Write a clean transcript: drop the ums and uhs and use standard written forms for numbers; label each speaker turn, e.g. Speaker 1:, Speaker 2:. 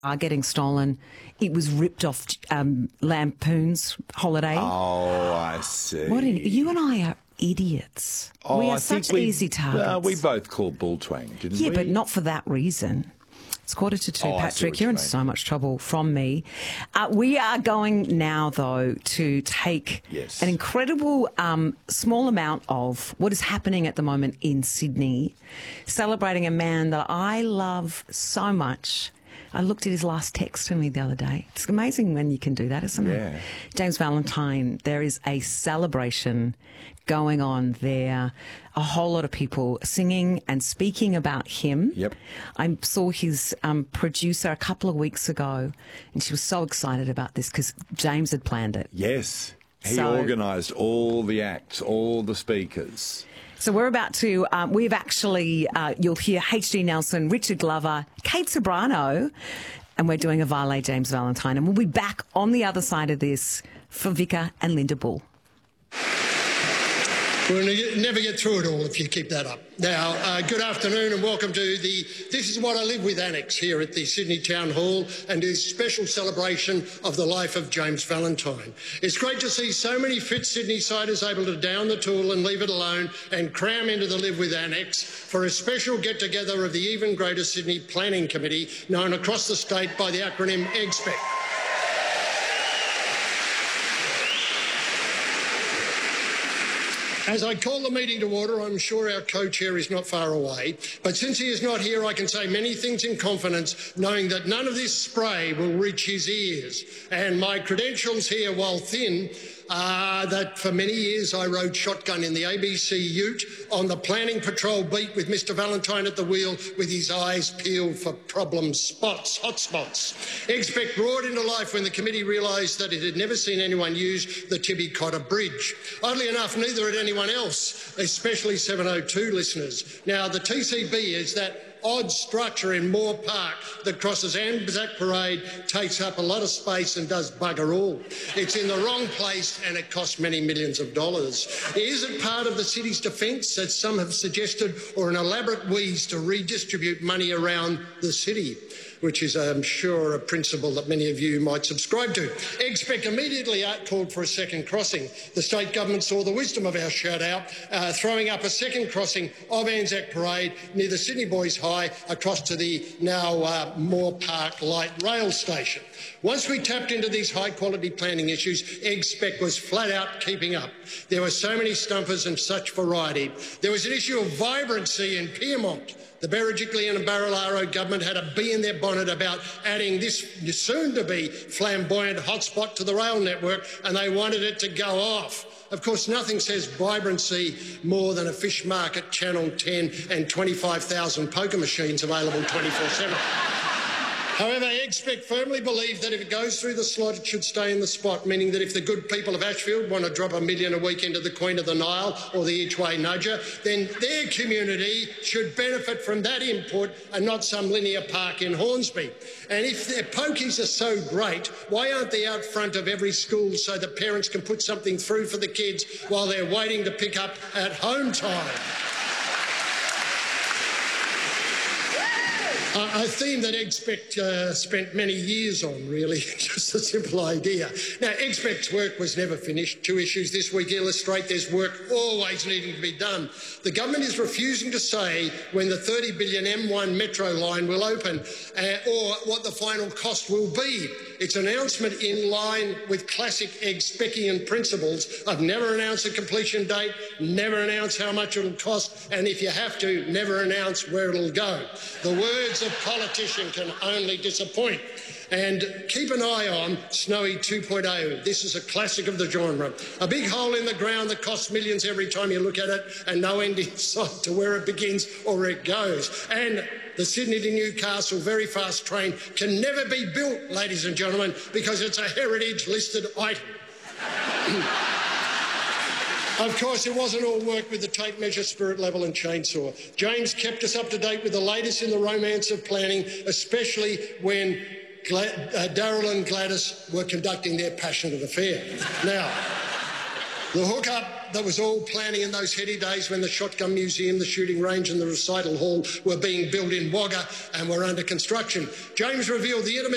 Speaker 1: are getting stolen. It was ripped off Lampoon's Holiday.
Speaker 2: Oh, I see.
Speaker 1: You and I are idiots.
Speaker 2: Oh,
Speaker 1: we are
Speaker 2: I think
Speaker 1: such easy targets.
Speaker 2: We both called bull twang, didn't we?
Speaker 1: Yeah, but not for that reason. It's 1:45, Patrick. You're in so much trouble from me. We are going now, though, to take an incredible small amount of what is happening at the moment in Sydney, celebrating a man that I love so much. I looked at his last text to me the other day. It's amazing when you can do that, isn't it?
Speaker 2: Yeah.
Speaker 1: James Valentine, there is a celebration going on there. A whole lot of people singing and speaking about him.
Speaker 2: Yep.
Speaker 1: I saw his producer a couple of weeks ago, and she was so excited about this because James had planned it.
Speaker 2: Yes. He organised all the acts, all the speakers.
Speaker 1: So we're about to, we've actually, you'll hear H.G. Nelson, Richard Glover, Kate Sobrano, and we're doing a Valet James Valentine. And we'll be back on the other side of this for Vicar and Linda Bull.
Speaker 3: We'll never get through it all if you keep that up. Now, good afternoon and welcome to the This Is What I Live With Annex here at the Sydney Town Hall and this special celebration of the life of James Valentine. It's great to see so many fit Sydney-siders able to down the tool and leave it alone and cram into the Live With Annex for a special get-together of the even greater Sydney Planning Committee, known across the state by the acronym EGSPEC. As I call the meeting to order, I'm sure our co-chair is not far away, but since he is not here, I can say many things in confidence, knowing that none of this spray will reach his ears. And my credentials here, while thin, are that for many years I rode shotgun in the ABC Ute on the planning patrol beat with Mr Valentine at the wheel with his eyes peeled for problem spots, hotspots. EGSPEC roared into life when the committee realised that it had never seen anyone use the Tibby Cotter Bridge. Oddly enough, neither had anyone else, especially 702 listeners. Now, the TCB is that odd structure in Moore Park that crosses Anzac Parade, takes up a lot of space and does bugger all. It's in the wrong place and it costs many millions of dollars. Is it part of the city's defence, as some have suggested, or an elaborate wheeze to redistribute money around the city? Which is, I'm sure, a principle that many of you might subscribe to. EGSPEC immediately called for a second crossing. The state government saw the wisdom of our shout-out, throwing up a second crossing of Anzac Parade near the Sydney Boys High across to the now Moore Park Light Rail Station. Once we tapped into these high-quality planning issues, EGSPEC was flat-out keeping up. There were so many stumpers and such variety. There was an issue of vibrancy in Pyrmont. The Berejiklian and Barilaro government had a bee in their bonnet about adding this soon-to-be flamboyant hotspot to the rail network, and they wanted it to go off. Of course, nothing says vibrancy more than a fish market, Channel 10 and 25,000 poker machines available 24/7. However, EGSPEC firmly believe that if it goes through the slot, it should stay in the spot, meaning that if the good people of Ashfield want to drop $1 million a week into the Queen of the Nile or the Each Way Nudger, then their community should benefit from that input and not some linear park in Hornsby. And if their pokies are so great, why aren't they out front of every school so that parents can put something through for the kids while they're waiting to pick up at home time? A theme that EGSPEC spent many years on, really, just a simple idea. Now, EGSPEC's work was never finished. Two issues this week illustrate there's work always needing to be done. The government is refusing to say when the $30 billion M1 metro line will open or what the final cost will be. Its announcement in line with classic EGSPECian principles of never announce a completion date, never announce how much it'll cost, and if you have to, never announce where it'll go. The words of politician can only disappoint. And keep an eye on Snowy 2.0. This is a classic of the genre. A big hole in the ground that costs millions every time you look at it and no end in sight to where it begins or where it goes. And the Sydney to Newcastle very fast train can never be built, ladies and gentlemen, because it's a heritage listed item. Of course, it wasn't all work with the tape measure, spirit level and chainsaw. James kept us up to date with the latest in the romance of planning, especially when Daryl and Gladys were conducting their passionate affair. Now, the hookup that was all planning in those heady days when the Shotgun Museum, the shooting range and the recital hall were being built in Wagga and were under construction. James revealed the intimate